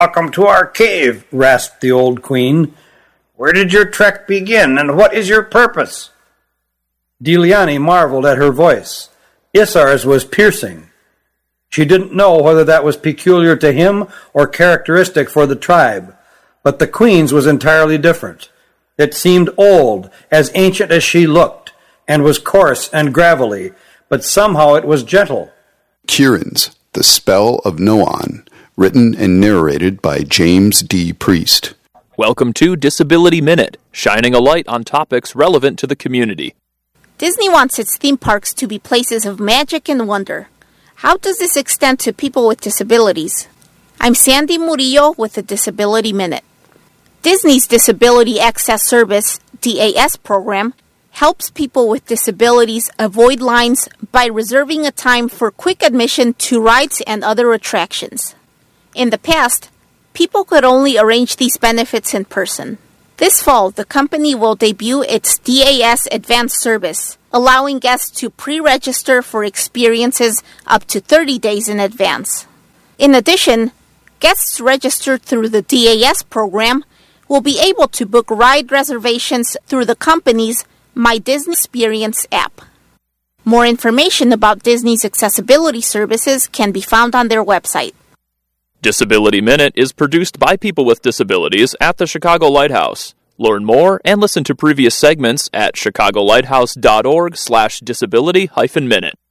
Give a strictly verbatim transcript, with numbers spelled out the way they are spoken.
Welcome to our cave, rasped the old queen. Where did your trek begin, and what is your purpose? Diliani marveled at her voice. Isar's was piercing. She didn't know whether that was peculiar to him or characteristic for the tribe, but the queen's was entirely different. It seemed old, as ancient as she looked, and was coarse and gravelly, but somehow it was gentle. Kieran's The Spell of Noan, written and narrated by James D. Priest. Welcome to Disability Minute, shining a light on topics relevant to the community. Disney wants its theme parks to be places of magic and wonder. How does this extend to people with disabilities? I'm Sandy Murillo with the Disability Minute. Disney's Disability Access Service, D A S program, helps people with disabilities avoid lines by reserving a time for quick admission to rides and other attractions. In the past, people could only arrange these benefits in person. This fall, the company will debut its D A S Advanced Service, allowing guests to pre-register for experiences up to thirty days in advance. In addition, guests registered through the D A S program will be able to book ride reservations through the company's My Disney Experience app. More information about Disney's accessibility services can be found on their website. Disability Minute is produced by people with disabilities at the Chicago Lighthouse. Learn more and listen to previous segments at chicagolighthouse.org slash disability hyphen minute.